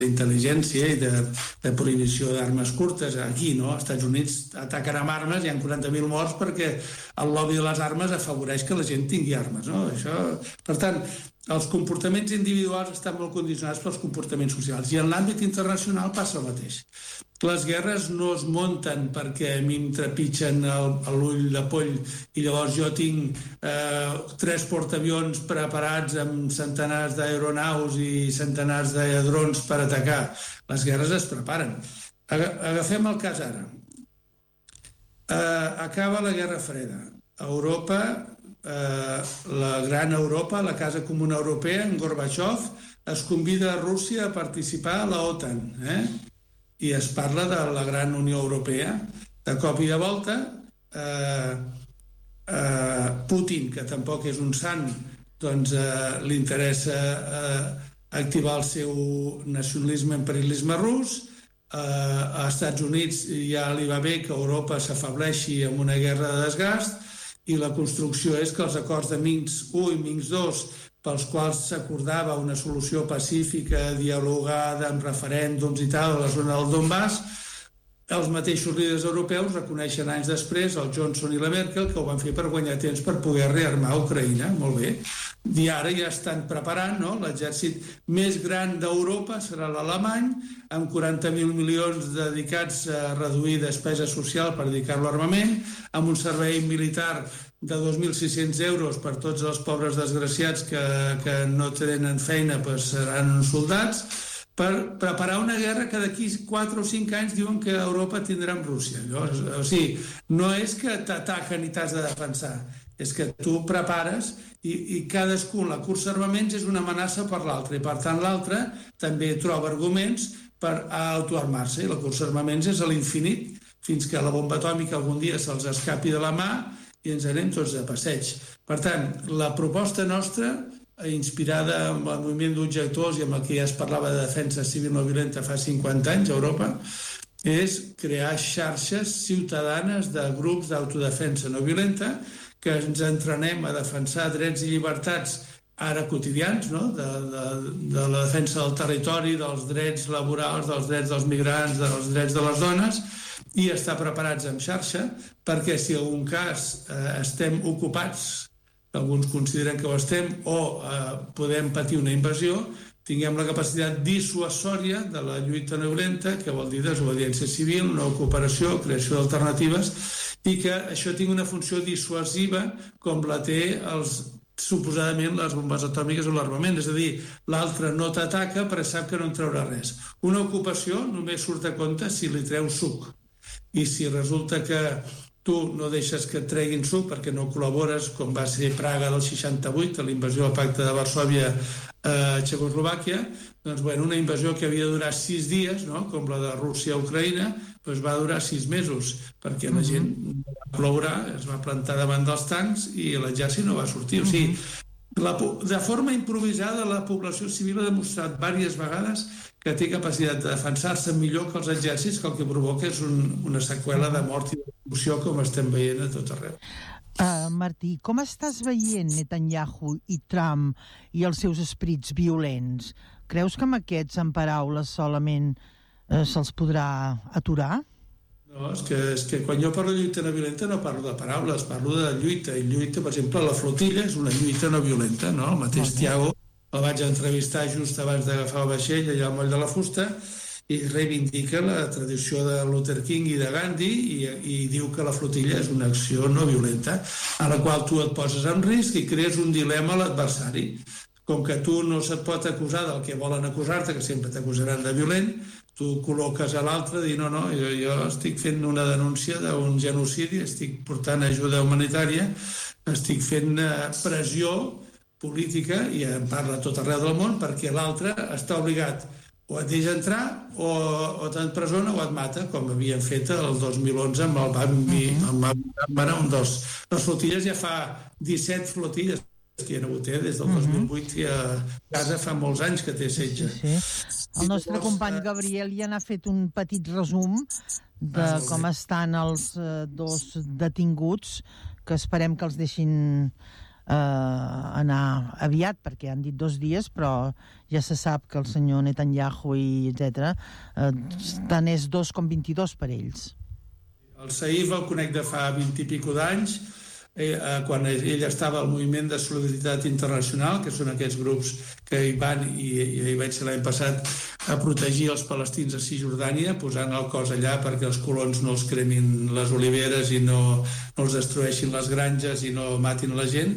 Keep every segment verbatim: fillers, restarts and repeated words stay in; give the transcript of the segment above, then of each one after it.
d'intel·ligència i de, de prohibició d'armes curtes. Aquí, no? Als Estats Units ataquen amb armes, hi ha quaranta mil morts perquè el lobby de les armes afavoreix que la gent tingui armes, no? Això, per tant, els comportaments individuals estan molt condicionats pels comportaments socials, i en l'àmbit internacional passa el mateix. Les guerres no es munten perquè a mi em trepitgen l'ull de poll i llavors jo tinc eh, tres portaavions preparats amb centenars d'aeronaus i centenars de drons per atacar. Les guerres es preparen. Agafem el cas ara. Eh, acaba la Guerra Freda. Europa, eh, la gran Europa, la Casa Comuna Europea, en Gorbachev, es convida a Rússia a participar a la OTAN, eh? I es parla de la gran Unió Europea. De cop i de volta, eh, eh, Putin, que tampoc és un sant, doncs eh, li interessa eh, activar el seu nacionalisme, imperialisme rus. Eh, als Estats Units ja li va bé que Europa s'afableixi amb una guerra de desgast, i la construcció és que els acords de Minsk u i Minsk dos, pels quals s'acordava una solució pacífica, dialogada, amb referèndums i tal, a la zona del Donbass, els mateixos líders europeus reconeixen anys després, el Johnson i la Merkel, que ho van fer per guanyar temps per poder rearmar Ucraïna. Molt bé. I ara ja estan preparant, no? L'exèrcit més gran d'Europa serà l'alemany, amb quaranta mil milions dedicats a reduir despesa social per dedicar-lo a armament, amb un servei militar de dos mil sis-cents euros per tots els pobres desgraciats que, que no tenen feina, pues seran soldats, per preparar una guerra que d'aquí quatre o cinc anys diuen que Europa tindrà amb Rússia. Llavors, o sigui, no és que t'ataquen i t'has de defensar, és que tu prepares i, i cadascú, la cursa armaments és una amenaça per l'altre, i per tant l'altre també troba arguments per autoarmar-se, i la cursa armaments és a l'infinit, fins que la bomba atòmica algun dia se'ls escapi de la mà i ens anem tots de passeig. Per tant, la proposta nostra, inspirada en el moviment d'objectors i amb el que ja es parlava de defensa civil no violenta fa cinquanta anys a Europa, és crear xarxes ciutadanes de grups d'autodefensa no violenta que ens entrenem a defensar drets i llibertats ara quotidians, no? de, de, de la defensa del territori, dels drets laborals, dels drets dels migrants, dels drets de les dones, i estar preparats en xarxa perquè si en algun cas eh, estem ocupats, alguns consideren que ho estem, o eh, podem patir una invasió, tinguem la capacitat dissuasòria de la lluita no violenta, que vol dir desobediència civil, no cooperació, creació d'alternatives, i que això tingui una funció dissuasiva com la té els suposadament les bombes atòmiques o l'armament, és a dir, l'altre no t'ataca però sap que no en traurà res. Una ocupació només surt a compte si li treus suc, i si resulta que tu no deixes que et treguin suc perquè no col·labores, com va ser Praga del seixanta-vuit, a la invasió del Pacte de Varsòvia a Txecoslovàquia, doncs bueno, una invasió que havia de durar sis dies, no? Com la de Rússia a Ucraïna, doncs va durar sis mesos, perquè la gent no va col·laborar, es va plantar davant dels tancs i l'exèrcit no va sortir. O sigui, la, de forma improvisada la població civil ha demostrat diverses vegades que té capacitat de defensar-se millor que els exèrcits, que el que provoca és un, una seqüela de mort i de destrucció, com estem veient a tot arreu. Uh, Martí, com estàs veient Netanyahu i Trump i els seus esperits violents? Creus que amb aquests, en paraules solament, uh, se'ls podrà aturar? No, és que, és que quan jo parlo de lluita no violenta no parlo de paraules, parlo de lluita, i lluita, per exemple, la flotilla és una lluita no violenta, no? El mateix Tiago el vaig entrevistar just abans d'agafar el vaixell allà al moll de la fusta i reivindica la tradició de Luther King i de Gandhi i, i diu que la flotilla és una acció no violenta a la qual tu et poses en risc i crees un dilema a l'adversari. Com que tu no se't pot acusar del que volen acusar-te, que sempre t'acusaran de violent, tu col·loques a l'altre i dir no, no, jo, jo estic fent una denúncia d'un genocidi, estic portant ajuda humanitària, estic fent pressió política, i en parla tot arreu del món, perquè l'altre està obligat o et deixa entrar o, o t'empresona o et mata, com havien fet el dos mil onze amb el Bambi, amb el Barão dos. Les flotilles ja fa disset flotilles que hi ha hagut, eh? Des del dos mil vuit i a casa fa molts anys que té setge. Sí, sí. El nostre company Gabriel ja n'ha fet un petit resum de com estan els eh, dos detinguts, que esperem que els deixin anar aviat, perquè han dit dos dies, però ja se sap que el senyor Netanyahu i etcètera eh, tant és dos com vint-i-dos per ells. El Saif el conec de fa vint i pico d'anys, eh, quan ell estava al Moviment de Solidaritat Internacional, que són aquests grups que hi van, i, i hi vaig ser l'any passat, a protegir els palestins a Cisjordània, posant el cos allà perquè els colons no els cremin les oliveres i no, no els destrueixin les granges i no matin la gent,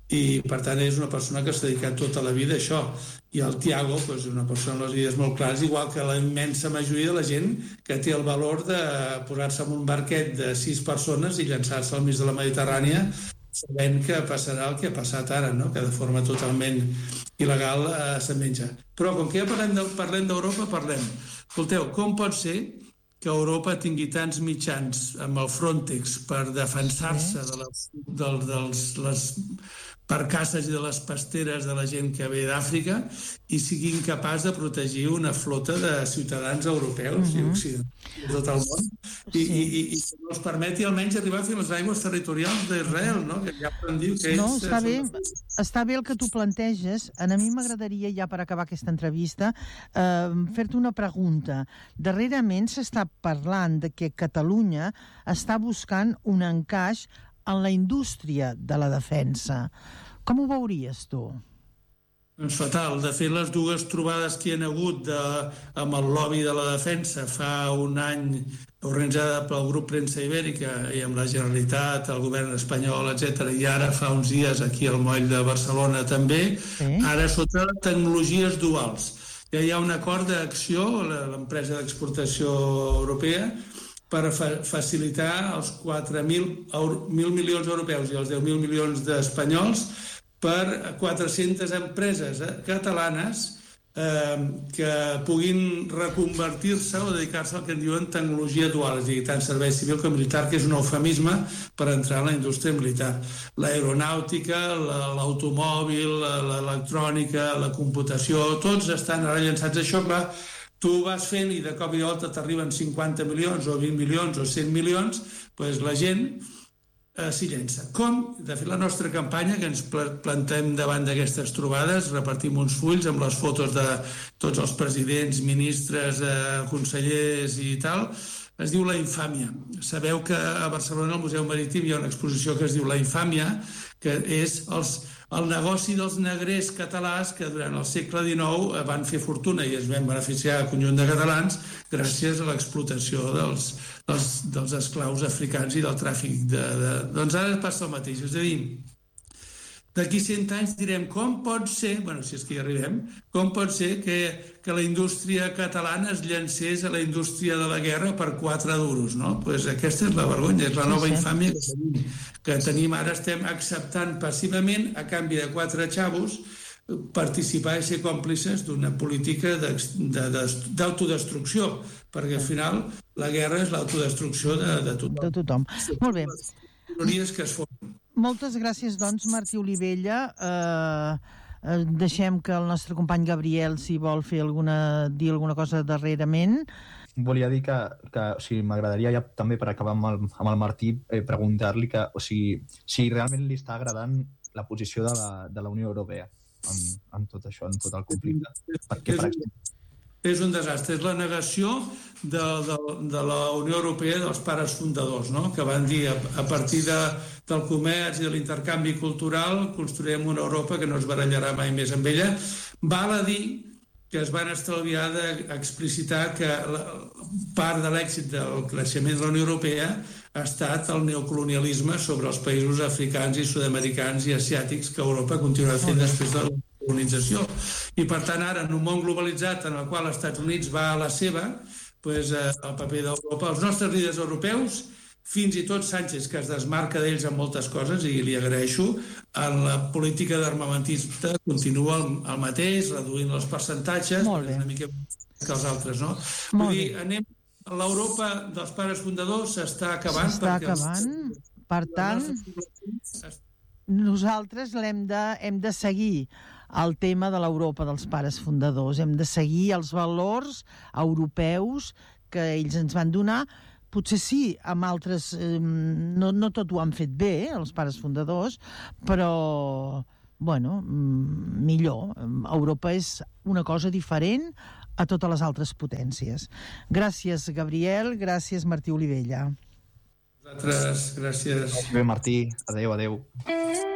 i per tant és una persona que s'ha dedicat tota la vida a això. I el Tiago doncs, és una persona amb les idees molt clares, igual que la immensa majoria de la gent que té el valor de posar-se en un barquet de sis persones i llançar-se al mig de la Mediterrània sabent que passarà el que ha passat ara, no? Que de forma totalment il·legal eh, se'n menja. Però com que ja parlem, de, parlem d'Europa, parlem. Escolteu, com pot ser que Europa tingui tants mitjans amb el Frontex per defensar-se de les, de, dels, les barcasses i de les pasteres de la gent que ve d'Àfrica i sigui incapaç de protegir una flota de ciutadans europeus uh-huh. i occidentals de tot el món i, sí. i, i, i que no els permeti almenys arribar a fer les aigües territorials d'Israel, no? Que ja podem dir que ells... No, està bé, està bé el que tu planteges. A mi m'agradaria, ja per acabar aquesta entrevista, eh, fer-te una pregunta. Darrerament s'està parlant de que Catalunya està buscant un encaix en la indústria de la defensa. Com ho veuries, tu? Doncs fatal. De fet, les dues trobades que hi ha hagut de, amb el lobby de la defensa fa un any organitzada pel grup Premsa Ibèrica i amb la Generalitat, el govern espanyol, etcètera, i ara fa uns dies aquí al moll de Barcelona també, sí. Ara sota tecnologies duals. Ja hi ha un acord d'acció, l'empresa d'exportació europea, per fa- facilitar els quatre mil milions europeus i els deu mil milions d'espanyols per quatre-centes empreses eh, catalanes eh, que puguin reconvertir-se o dedicar-se al que en diuen tecnologia dual, és a dir, tant servei civil com militar, que és un eufemisme per entrar en la indústria militar. L'aeronàutica, l'automòbil, l'electrònica, la computació, tots estan ara llançats a això, clar. Tu vas fent i de cop i volta t'arriben cinquanta milions o vint milions o cent milions, doncs la gent eh, s'hi llença. Com? De fet, la nostra campanya, que ens plantem davant d'aquestes trobades, repartim uns fulls amb les fotos de tots els presidents, ministres, eh, consellers i tal, es diu La Infàmia. Sabeu que a Barcelona, al Museu Marítim, hi ha una exposició que es diu La Infàmia, que és els... el negoci dels negrers catalans que durant el segle dinou van fer fortuna i es van beneficiar al conjunt de catalans gràcies a l'explotació dels, dels, dels esclaus africans i del tràfic de, de... Doncs ara passa el mateix, és a dir, d'aquí cent anys direm com pot ser, bueno, si és que hi arribem, com pot ser que, que la indústria catalana es llancés a la indústria de la guerra per quatre duros, no? Pues aquesta és la vergonya, és la nova sí, sí. infàmia que tenim, que tenim ara, estem acceptant passivament, a canvi de quatre xavos, participar i ser còmplices d'una política d'autodestrucció, perquè al final la guerra és l'autodestrucció de, de tothom. De tothom. Molt bé. Les que es formen. Moltes gràcies, doncs, Martí Olivella. Eh, eh, deixem que el nostre company Gabriel, si vol fer alguna, dir alguna cosa darrerament. Volia dir que, que o sigui, m'agradaria ja també per acabar amb el, amb el Martí eh, preguntar-li que, o sigui, si realment li està agradant la posició de la, de la Unió Europea en, en tot això, en tot el conflicte. Perquè, per exemple... És un desastre, és la negació de, de, de la Unió Europea dels pares fundadors, no? Que van dir a, a partir de, del comerç i de l'intercanvi cultural construirem una Europa que no es barallarà mai més amb ella. Val a dir que es van estalviar d'explicitar que la, part de l'èxit del creixement de la Unió Europea ha estat el neocolonialisme sobre els països africans i sud-americans i asiàtics que Europa continua fent després de la colonització. I per tant ara, en un món globalitzat en el qual els Estats Units va a la seva, doncs, eh, el paper d'Europa, els nostres líders europeus, fins i tot Sánchez, que es desmarca d'ells en moltes coses, i li agraeixo, en la política d'armamentista continua el, el mateix, reduint els percentatges, una mica que els altres, no? Vull dir, anem, l'Europa dels pares fundadors s'està acabant. S'està acabant, els, per tant, nosaltres l'hem de, hem de seguir el tema de l'Europa dels pares fundadors, hem de seguir els valors europeus que ells ens van donar, potser sí, amb altres... Eh, no, no tot ho han fet bé, els pares fundadors, però, bueno, millor. Europa és una cosa diferent a totes les altres potències. Gràcies, Gabriel. Gràcies, Martí Olivella. Vosaltres, gràcies. Bé, Martí. Adéu, adéu.